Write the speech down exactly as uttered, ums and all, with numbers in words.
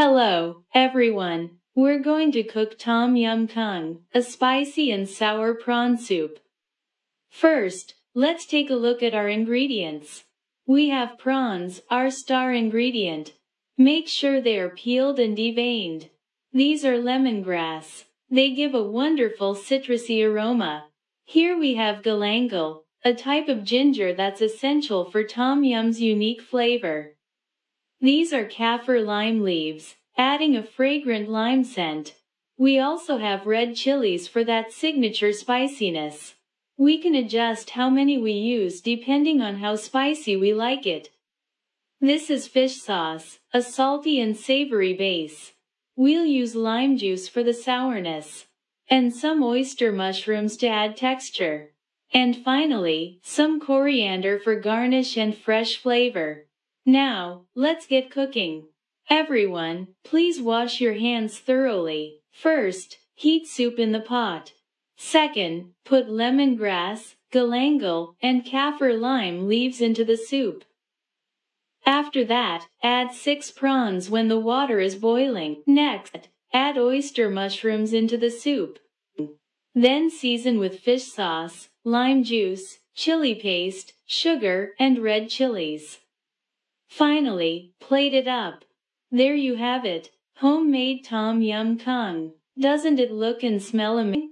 Hello, everyone. We're going to cook Tom Yum Kung, a spicy and sour prawn soup. First, let's take a look at our ingredients. We have prawns, our star ingredient. Make sure they are peeled and deveined. These are lemongrass. They give a wonderful citrusy aroma. Here we have galangal, a type of ginger that's essential for Tom Yum's unique flavor. These are kaffir lime leaves, adding a fragrant lime scent. We also have red chilies for that signature spiciness. We can adjust how many we use depending on how spicy we like it. This is fish sauce, a salty and savory base. We'll use lime juice for the sourness, and some oyster mushrooms to add texture. And finally, some coriander for garnish and fresh flavor. Now, let's get cooking. Everyone, please wash your hands thoroughly. First, heat soup in the pot. Second, put lemongrass, galangal, and kaffir lime leaves into the soup. After that, add six prawns when the water is boiling. Next, add oyster mushrooms into the soup. Then season with fish sauce, lime juice, chili paste, sugar, and red chilies. Finally, plate it up. There you have it, homemade Tom Yum Kung. Doesn't it look and smell amazing?